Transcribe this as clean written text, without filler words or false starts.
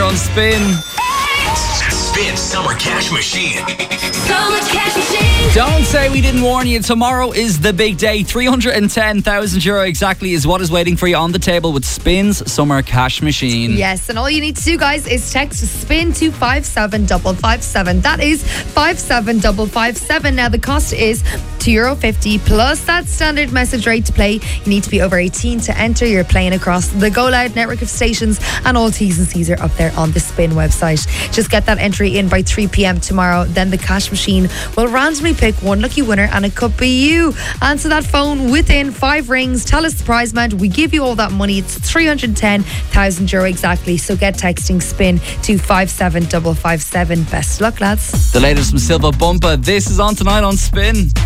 on Spin. Spin Summer Cash Machine. Summer Cash Machine. Don't say we didn't warn you. Tomorrow is the big day. €310,000 exactly is what is waiting for you on the table with Spin's Summer Cash Machine. Yes, and all you need to do, guys, is text SPIN to 57557. That is 57557. Now, the cost is €2.50 plus that standard message rate to play. You need to be over 18 to enter. You're playing across the Go Loud network of stations, and all T's and C's are up there on the Spin website. Just get that entry in by 3 p.m. tomorrow. Then the cash machine will randomly pick one lucky winner, and it could be you. Answer that phone within 5 rings. Tell us the prize amount. We give you all that money. It's €310,000 exactly. So get texting SPIN to 57557. Best of luck, lads. The latest from Silva Bumpa. This is on tonight on Spin.